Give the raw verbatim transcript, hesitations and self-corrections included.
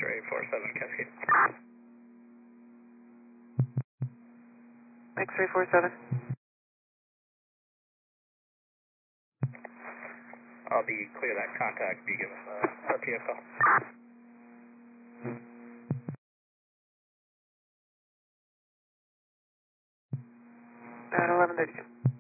X-ray four seven Cascade. X-ray four seven. I'll be clear that contact, be given the R P O call. At eleven thirty-two.